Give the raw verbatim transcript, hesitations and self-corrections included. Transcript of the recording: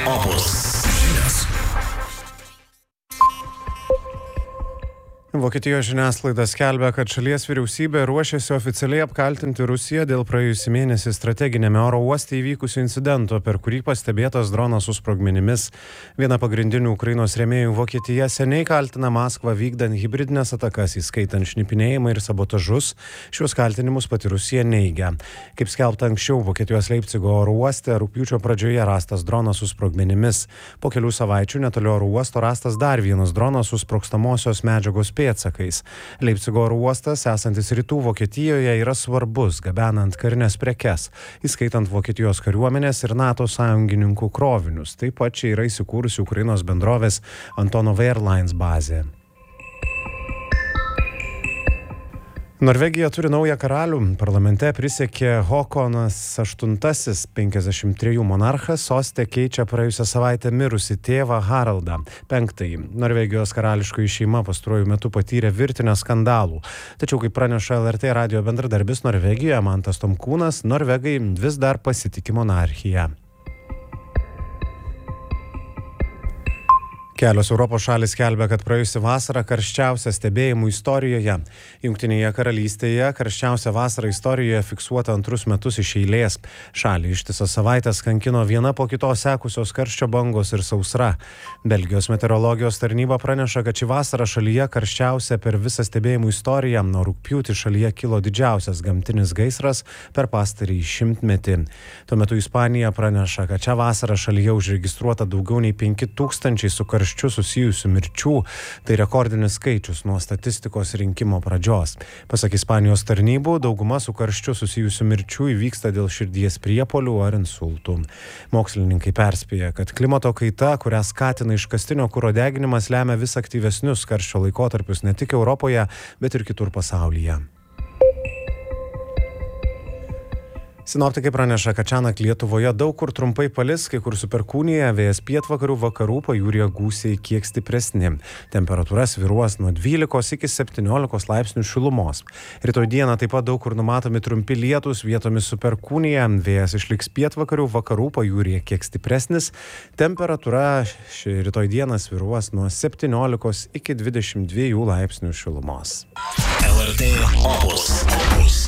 Opus. Žinios. Vokietijos žiniasklaida skelbia, kad šalies vyriausybė ruošiasi oficialiai apkaltinti Rusiją dėl praėjusį mėnesį strateginėme oro uoste įvykusio incidento, per kurį pastebėtas dronas su sprogmenimis. Viena pagrindinių Ukrainos rėmėjų Vokietija seniai kaltina Maskvą vykdant hibridinės atakas, įskaitant šnipinėjimą ir sabotažus. Šios kaltinimus pati Rusija neigia. Kaip skelbta anksčiau, Vokietijos Leipcigo oro uoste rugpjūčio pradžioje rastas dronas su sprogmenimis. Po kelių savaičių netoli oro uosto rastas dar vienas dronas su sprogstamosios medžiagos pėdsakais. Leipcigo oro uostas, esantis rytų Vokietijoje, yra svarbus, gabenant karinės prekes, įskaitant Vokietijos kariuomenės ir NATO sąjungininkų krovinius. Taip pat čia yra įsikūrusi Ukrainos bendrovės Antonov Airlines bazė. Norvegija turi naują karalių. Parlamente prisiekė Håkonas aštuntasis, penkiasdešimt trejų monarchas, soste keičia praėjusią savaitę mirusi tėvą Haraldą penktąjį. Norvegijos karališkoji šeima pastaruoju metu patyrė virtinę skandalų. Tačiau, kaip praneša L R T radijo bendradarbis Norvegijoje Mantas Tomkūnas, norvegai vis dar pasitiki monarchiją. Kelios Europos šalys skelbia, kad praėjusi vasara karščiausia stebėjimų istorijoje. Jungtinėje karalystėje karščiausia vasara istorijoje fiksuota antrus metus iš eilės. Šalį ištisas savaitės kankino viena po kitos sekusios karščio bangos ir sausra. Belgijos meteorologijos tarnyba praneša, kad ši vasara šalyje karščiausia per visą stebėjimų istoriją. Nuo rugpjūtį šalyje kilo didžiausias gamtinis gaisras per pastarąjį šimtmetį. Tuo metu Ispanija praneša, kad šią vasarą šalyje užregistruota daugiau nei penki tūkstančiai su karščiu susijusių mirčių, tai rekordinis skaičius nuo statistikos rinkimo pradžios. Pasak Ispanijos tarnybų, dauguma su karščiu susijusių mirčių įvyksta dėl širdies priepuolių ar insultų. Mokslininkai perspėja, kad klimato kaita, kurią skatina iškastinio kuro deginimas, lemia vis aktyvesnius karščio laikotarpius ne tik Europoje, bet ir kitur pasaulyje. Sinoptikai praneša, kad šiąnakt Lietuvoje daug kur trumpai palis, kai kur su perkūnija, vėjas pietvakarių, vakarų, pajūryje gūsiai kiek stipresni. Temperatūra svyruos nuo dvylikos iki septyniolikos laipsnių šilumos. Rytoj dieną taip pat daug kur numatomi trumpi lietūs, vietomis su perkūnija, vėjas išliks pietvakarių, vakarų, pajūryje kiek stipresnis. Temperatūra ši rytoj dieną svyruos nuo septyniolikos iki dvidešimt dviejų laipsnių šilumos. L R T Opus. Opus.